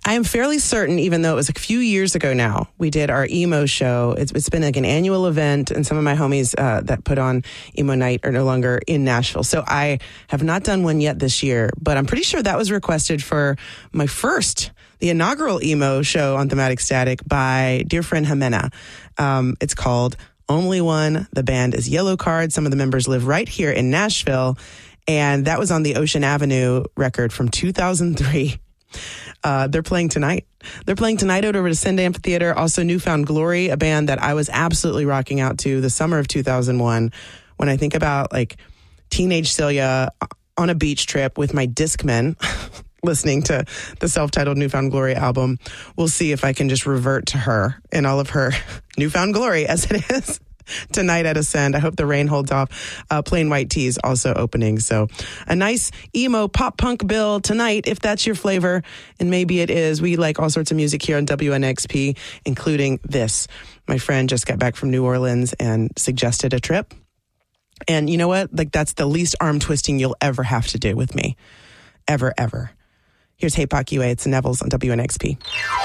I am fairly certain, even though it was a few years ago now, we did our emo show. It's been like an annual event, and some of my homies that put on emo night are no longer in Nashville. So I have not done one yet this year, but I'm pretty sure that was requested for the inaugural emo show on Thematic Static by dear friend Jimena. It's called Only One. The band is Yellow Card. Some of the members live right here in Nashville, and that was on the Ocean Avenue record from 2003. They're playing tonight. They're playing tonight over at Ascend Amphitheater. Also, Newfound Glory, a band that I was absolutely rocking out to the summer of 2001. When I think about like teenage Celia on a beach trip with my Discman, listening to the self-titled Newfound Glory album, we'll see if I can just revert to her in all of her newfound glory as it is tonight at Ascend. I hope the rain holds off. Plain White Tees also opening. So a nice emo pop punk bill tonight, if that's your flavor. And maybe it is. We like all sorts of music here on WNXP, including this. My friend just got back from New Orleans and suggested a trip. And you know what? Like, that's the least arm twisting you'll ever have to do with me. Ever, ever. Here's Hey Pak Yue. It's Neville's on WNXP.